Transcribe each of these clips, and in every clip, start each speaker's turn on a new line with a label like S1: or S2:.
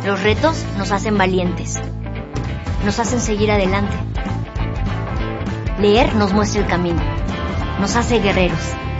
S1: Los retos nos hacen valientes, nos hacen seguir adelante. Leer nos muestra el camino, nos hace guerreros.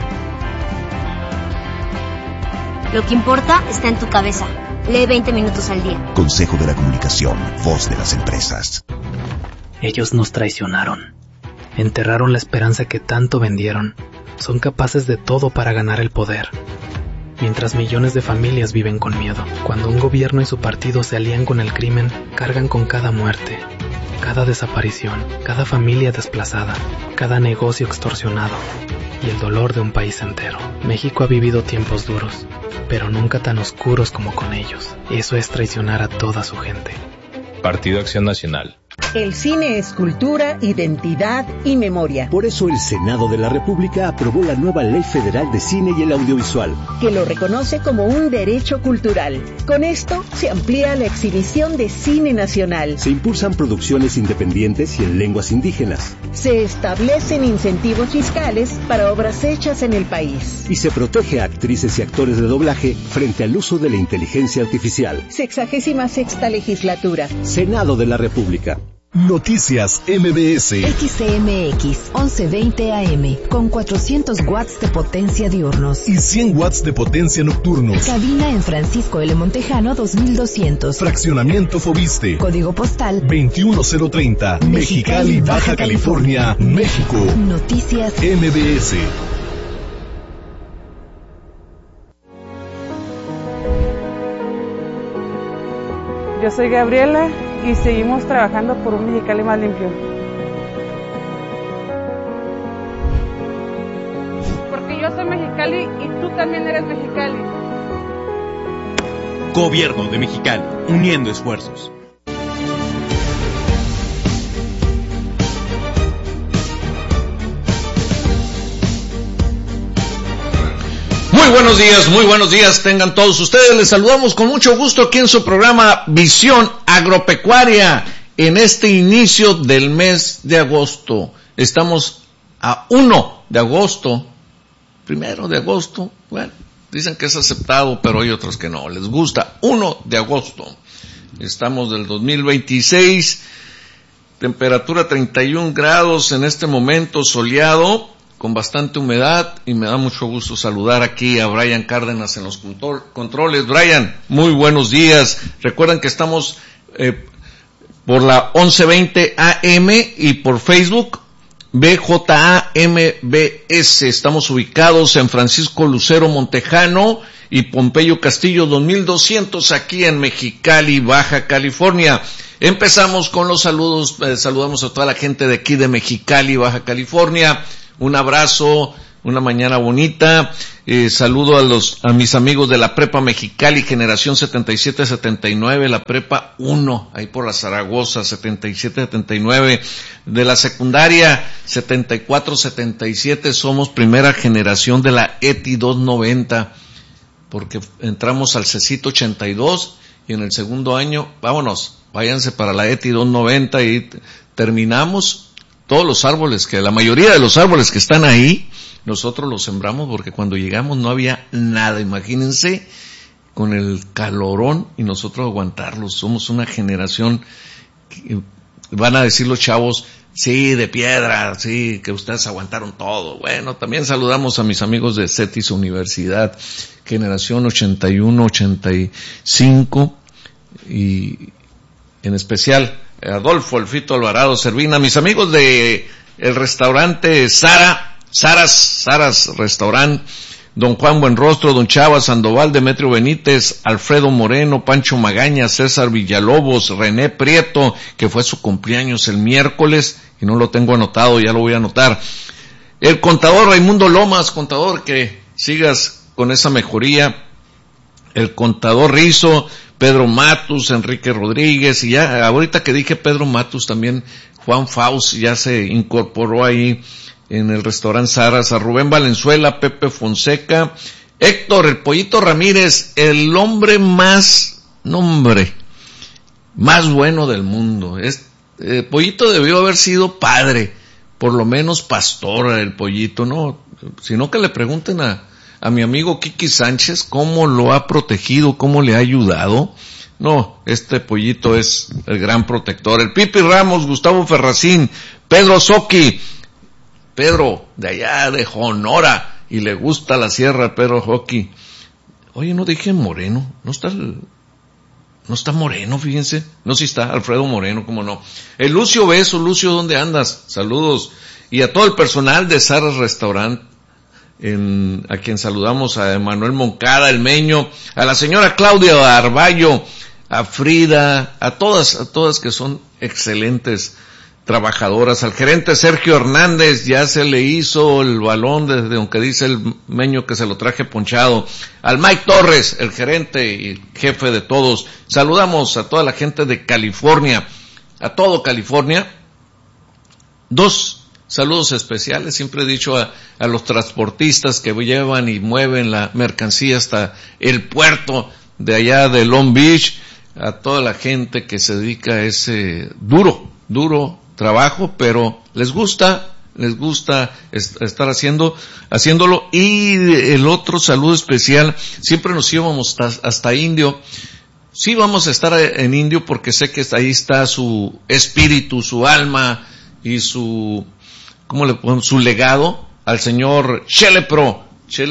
S1: Lo que importa está en tu cabeza. Lee 20 minutos al día.
S2: Consejo de la Comunicación, voz de las empresas.
S3: Ellos nos traicionaron. Enterraron la esperanza que tanto vendieron. Son capaces de todo para ganar el poder. Mientras millones de familias viven con miedo. Cuando un gobierno y su partido se alían con el crimen, cargan con cada muerte, cada desaparición, cada familia desplazada, cada negocio extorsionado y el dolor de un país entero. México ha vivido tiempos duros, pero nunca tan oscuros como con ellos. Eso es traicionar a toda su gente.
S4: Partido Acción Nacional.
S5: El cine es cultura, identidad y memoria.
S6: Por eso el Senado de la República aprobó la nueva Ley Federal de Cine y el Audiovisual,
S5: que lo reconoce como un derecho cultural. Con esto se amplía la exhibición de cine nacional.
S6: Se impulsan producciones independientes y en lenguas indígenas.
S5: Se establecen incentivos fiscales para obras hechas en el país.
S6: Y se protege a actrices y actores de doblaje frente al uso de la inteligencia artificial.
S5: 66ª legislatura.
S6: Senado de la República.
S2: Noticias MBS.
S7: XCMX 1120 AM con 400 watts de potencia diurnos
S2: y 100 watts de potencia nocturnos.
S7: Cabina en Francisco L. Montejano 2200.
S2: Fraccionamiento Fobiste.
S7: Código postal
S2: 21030. Mexicali, Baja California, México.
S7: Noticias
S2: MBS.
S8: Yo soy Gabriela y seguimos trabajando por un Mexicali más limpio. Porque yo soy Mexicali y tú también eres Mexicali.
S9: Gobierno de Mexicali, uniendo esfuerzos.
S10: Muy buenos días tengan todos ustedes. Les saludamos con mucho gusto aquí en su programa Visión Agropecuaria en este inicio del mes de agosto. Estamos a 1 de agosto, 1 de agosto, bueno, dicen que es aceptado, pero hay otros que no, les gusta, 1 de agosto. Estamos del 2026, temperatura 31 grados en este momento, soleado, con bastante humedad, y me da mucho gusto saludar aquí a Brian Cárdenas en los controles. Brian, muy buenos días. Recuerden que estamos por la 1120 AM y por Facebook BJAMBS. Estamos ubicados en Francisco Lucero Montejano y Pompeyo Castillo 2200 aquí en Mexicali, Baja California. Empezamos con los saludos. Saludamos a toda la gente de aquí de Mexicali, Baja California. Un abrazo, una mañana bonita. Saludo a mis amigos de la Prepa Mexicali, generación 77-79, la Prepa 1, ahí por la Zaragoza, 77-79. De la secundaria, 74-77, somos primera generación de la ETI 290, porque entramos al CECIT 82 y en el segundo año, váyanse para la ETI 290 y terminamos. Todos los árboles, la mayoría de los árboles que están ahí, nosotros los sembramos porque cuando llegamos no había nada. Imagínense con el calorón y nosotros aguantarlos. Somos una generación que van a decir los chavos, sí, de piedra, sí, que ustedes aguantaron todo. Bueno, también saludamos a mis amigos de CETIS Universidad, generación 81-85 y en especial Adolfo Elfito Alvarado Servina, mis amigos de el restaurante Saras Restaurant, don Juan Buenrostro, don Chava Sandoval, Demetrio Benítez, Alfredo Moreno, Pancho Magaña, César Villalobos, René Prieto, que fue su cumpleaños el miércoles, y no lo tengo anotado, ya lo voy a anotar. El contador Raimundo Lomas, contador, que sigas con esa mejoría. El contador Rizo, Pedro Matus, Enrique Rodríguez, y ya, ahorita que dije Pedro Matus, también Juan Faust ya se incorporó ahí en el restaurante Saras, a Rubén Valenzuela, Pepe Fonseca, Héctor, el Pollito Ramírez, el hombre más bueno del mundo. Pollito debió haber sido padre, por lo menos pastor, el Pollito, ¿no? Sino que le pregunten a mi amigo Kiki Sánchez cómo lo ha protegido, cómo le ha ayudado. No, este pollito es el gran protector. El Pipi Ramos, Gustavo Ferracín, Pedro Soki, Pedro de allá de Jonora, y le gusta la sierra, Pedro Soki. Oye, no dije Moreno, no está Moreno, fíjense. No, sí está, Alfredo Moreno, cómo no. El Lucio Beso, Lucio, ¿dónde andas? Saludos. Y a todo el personal de Sara's Restaurant, a quien saludamos, a Emanuel Moncada, el Meño, a la señora Claudia Arballo, a Frida, a todas que son excelentes trabajadoras, al gerente Sergio Hernández, ya se le hizo el balón desde aunque dice el Meño que se lo traje ponchado, al Mike Torres, el gerente y jefe de todos. Saludamos a toda la gente de California, a todo California. 2 saludos especiales, siempre he dicho a los transportistas que llevan y mueven la mercancía hasta el puerto de allá de Long Beach, a toda la gente que se dedica a ese duro trabajo, pero les gusta estar haciéndolo. Y el otro saludo especial, siempre nos íbamos hasta Indio. Sí vamos a estar en Indio porque sé que ahí está su espíritu, su alma y su legado al señor Chele Pro,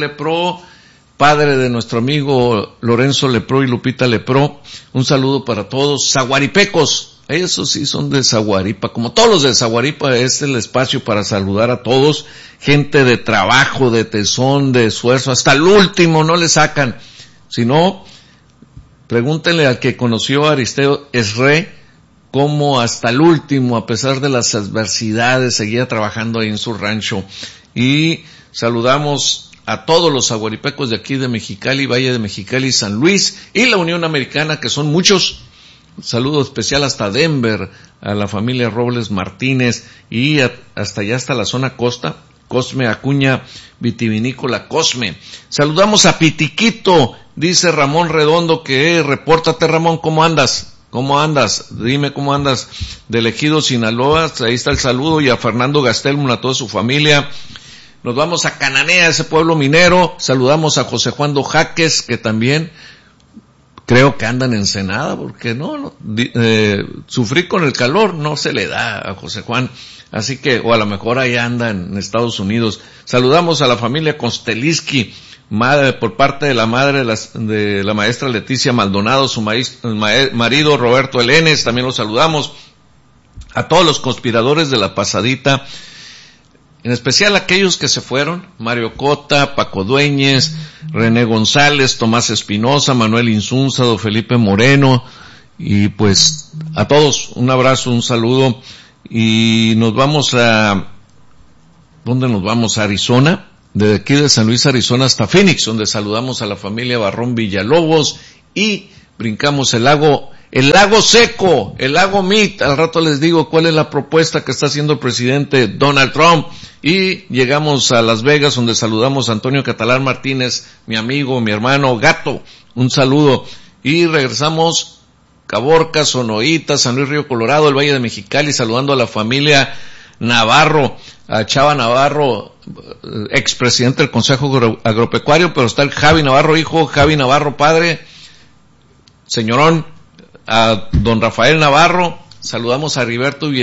S10: padre de nuestro amigo Lorenzo Lepro y Lupita Lepro. Un saludo para todos. Zaguaripecos, esos sí son de Zaguaripa, como todos los de Zaguaripa, es el espacio para saludar a todos, gente de trabajo, de tesón, de esfuerzo, hasta el último no le sacan. Si no, pregúntenle al que conoció a Aristeo Esré, cómo hasta el último, a pesar de las adversidades, seguía trabajando ahí en su rancho. Y saludamos a todos los zaguaripecos de aquí de Mexicali, Valle de Mexicali, San Luis y la Unión Americana, que son muchos. Un saludo especial hasta Denver, a la familia Robles Martínez y hasta allá, hasta la zona costa, Cosme Acuña, vitivinícola Cosme. Saludamos a Pitiquito, dice Ramón Redondo repórtate Ramón, ¿cómo andas? Dime cómo andas del Ejido Sinaloa, ahí está el saludo, y a Fernando Gastelmo, a toda su familia. Nos vamos a Cananea, ese pueblo minero, saludamos a José Juan Dojaques, que también creo que anda en Ensenada, porque sufrir con el calor no se le da a José Juan, así que, o a lo mejor ahí anda en Estados Unidos. Saludamos a la familia Kosteliski, por parte de la madre de la maestra Leticia Maldonado, su marido Roberto Elenes, también los saludamos. A todos los conspiradores de la pasadita, en especial aquellos que se fueron, Mario Cota, Paco Dueñez, René González, Tomás Espinosa, Manuel Insunza, don Felipe Moreno, y pues a todos un abrazo, un saludo. Y nos vamos ¿dónde nos vamos? A Arizona. Desde aquí de San Luis, Arizona, hasta Phoenix, donde saludamos a la familia Barrón Villalobos y brincamos el lago seco, el lago Mead. Al rato les digo cuál es la propuesta que está haciendo el presidente Donald Trump. Y llegamos a Las Vegas, donde saludamos a Antonio Catalán Martínez, mi amigo, mi hermano, Gato, un saludo. Y regresamos Caborca, Sonoita, San Luis Río Colorado, el Valle de Mexicali, saludando a la familia Navarro, a Chava Navarro, expresidente del Consejo Agropecuario, pero está el Javi Navarro hijo, Javi Navarro padre, señorón, a don Rafael Navarro, saludamos a Heriberto